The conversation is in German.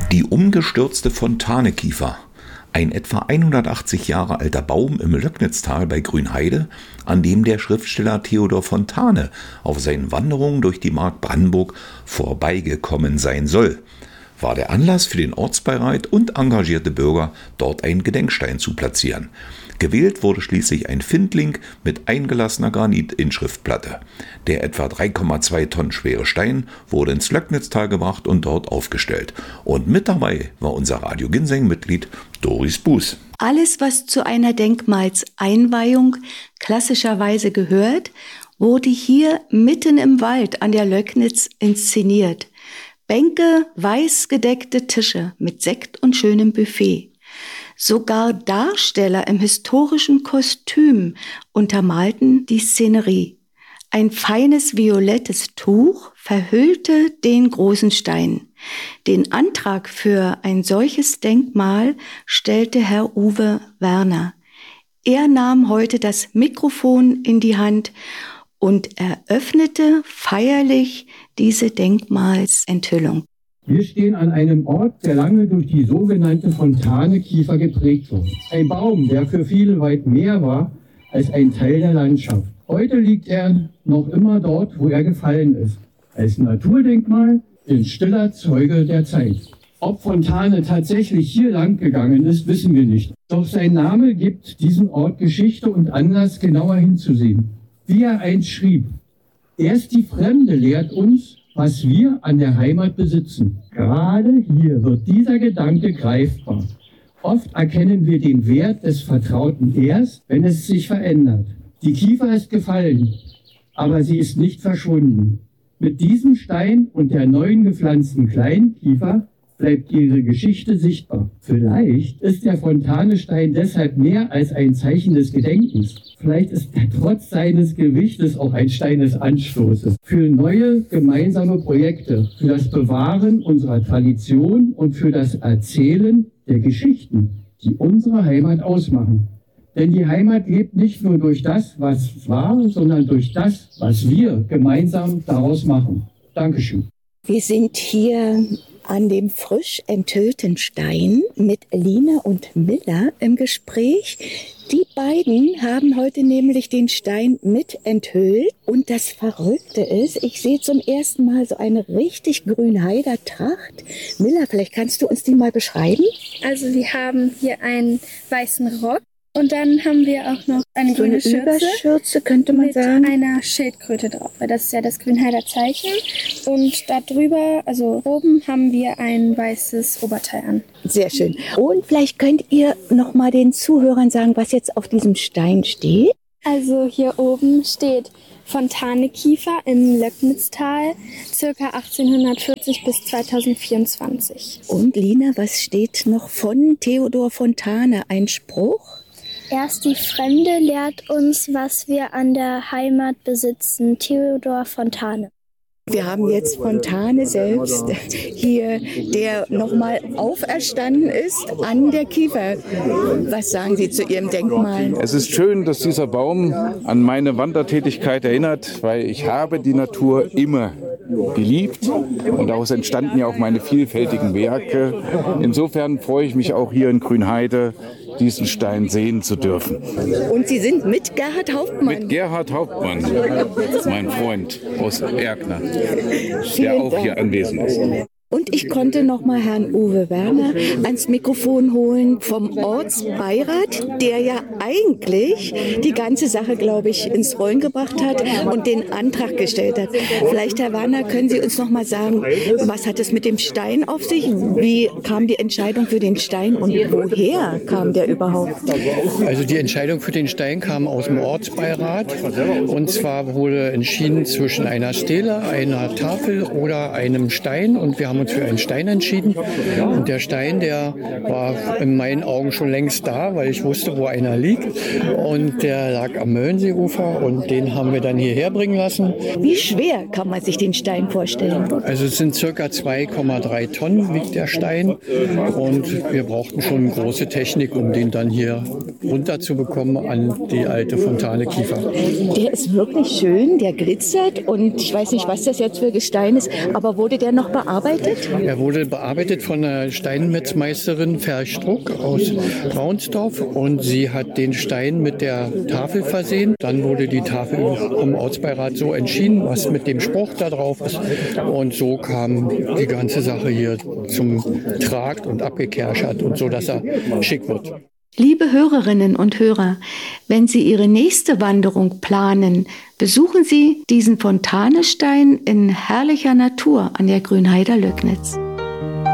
Die umgestürzte Fontanekiefer, ein etwa 180 Jahre alter Baum im Löcknitztal bei Grünheide, an dem der Schriftsteller Theodor Fontane auf seinen Wanderungen durch die Mark Brandenburg vorbeigekommen sein soll, war der Anlass für den Ortsbeirat und engagierte Bürger, dort einen Gedenkstein zu platzieren. Gewählt wurde schließlich ein Findling mit eingelassener Granitinschriftplatte. Der etwa 3,2 Tonnen schwere Stein wurde ins Löcknitztal gebracht und dort aufgestellt. Und mit dabei war unser Radio Ginseng-Mitglied Doris Buß. Alles, was zu einer Denkmalseinweihung klassischerweise gehört, wurde hier mitten im Wald an der Löcknitz inszeniert. Bänke, weiß gedeckte Tische mit Sekt und schönem Buffet. Sogar Darsteller im historischen Kostüm untermalten die Szenerie. Ein feines violettes Tuch verhüllte den großen Stein. Den Antrag für ein solches Denkmal stellte Herr Uwe Werner. Er nahm heute das Mikrofon in die Hand und eröffnete feierlich diese Denkmalsenthüllung. Wir stehen an einem Ort, der lange durch die sogenannte Fontanekiefer geprägt wurde. Ein Baum, der für viele weit mehr war als ein Teil der Landschaft. Heute liegt er noch immer dort, wo er gefallen ist. Als Naturdenkmal, ein stiller Zeuge der Zeit. Ob Fontane tatsächlich hier lang gegangen ist, wissen wir nicht. Doch sein Name gibt diesem Ort Geschichte und Anlass, genauer hinzusehen. Wie er einst schrieb: Erst die Fremde lehrt uns, was wir an der Heimat besitzen. Gerade hier wird dieser Gedanke greifbar. Oft erkennen wir den Wert des Vertrauten erst, wenn es sich verändert. Die Kiefer ist gefallen, aber sie ist nicht verschwunden. Mit diesem Stein und der neuen gepflanzten Kleinkiefer bleibt ihre Geschichte sichtbar. Vielleicht ist der Fontanestein deshalb mehr als ein Zeichen des Gedenkens. Vielleicht ist er trotz seines Gewichtes auch ein Stein des Anstoßes für neue gemeinsame Projekte, für das Bewahren unserer Tradition und für das Erzählen der Geschichten, die unsere Heimat ausmachen. Denn die Heimat lebt nicht nur durch das, was war, sondern durch das, was wir gemeinsam daraus machen. Dankeschön. Wir sind hier an dem frisch enthüllten Stein mit Lina und Miller im Gespräch. Die beiden haben heute nämlich den Stein mit enthüllt. Und das Verrückte ist, ich sehe zum ersten Mal so eine richtig Grünheider Tracht. Miller, vielleicht kannst du uns die mal beschreiben? Also wir haben hier einen weißen Rock. Und dann haben wir auch noch eine grüne Schürze, Überschürze, könnte man sagen, mit einer Schildkröte drauf, weil das ist ja das Grünheider Zeichen. Und da drüber, also oben, haben wir ein weißes Oberteil an. Sehr schön. Und vielleicht könnt ihr noch mal den Zuhörern sagen, was jetzt auf diesem Stein steht. Also hier oben steht Fontanekiefer im Löcknitztal, ca. 1840 bis 2024. Und Lina, was steht noch von Theodor Fontane? Ein Spruch? Erst die Fremde lehrt uns, was wir an der Heimat besitzen. Theodor Fontane. Wir haben jetzt Fontane selbst hier, der nochmal auferstanden ist an der Kiefer. Was sagen Sie zu Ihrem Denkmal? Es ist schön, dass dieser Baum an meine Wandertätigkeit erinnert, weil ich habe die Natur immer geliebt und daraus entstanden ja auch meine vielfältigen Werke. Insofern freue ich mich auch hier in Grünheide, diesen Stein sehen zu dürfen. Und Sie sind mit Gerhard Hauptmann? Mit Gerhard Hauptmann, mein Freund aus Erkner, der auch hier anwesend ist. Und ich konnte noch mal Herrn Uwe Werner ans Mikrofon holen vom Ortsbeirat, der ja eigentlich die ganze Sache, glaube ich, ins Rollen gebracht hat und den Antrag gestellt hat. Vielleicht, Herr Werner, können Sie uns noch mal sagen, was hat es mit dem Stein auf sich? Wie kam die Entscheidung für den Stein und woher kam der überhaupt? Also die Entscheidung für den Stein kam aus dem Ortsbeirat. Und zwar wurde entschieden zwischen einer Stele, einer Tafel oder einem Stein. Und wir haben uns für einen Stein entschieden. Und der Stein, der war in meinen Augen schon längst da, weil ich wusste, wo einer liegt. Und der lag am Möllenseeufer und den haben wir dann hierher bringen lassen. Wie schwer kann man sich den Stein vorstellen? Also es sind ca. 2,3 Tonnen wiegt der Stein. Und wir brauchten schon große Technik, um den dann hier runterzubekommen an die alte Fontanekiefer. Der ist wirklich schön, der glitzert und ich weiß nicht, was das jetzt für Gestein ist, aber wurde der noch bearbeitet? Er wurde bearbeitet von der Steinmetzmeisterin Verstruck aus Braunsdorf und sie hat den Stein mit der Tafel versehen. Dann wurde die Tafel vom Ortsbeirat so entschieden, was mit dem Spruch da drauf ist. Und so kam die ganze Sache hier zum Trakt und abgekerchert und so, dass er schick wird. Liebe Hörerinnen und Hörer, wenn Sie Ihre nächste Wanderung planen, besuchen Sie diesen Fontanestein in herrlicher Natur an der Grünheider Löcknitz.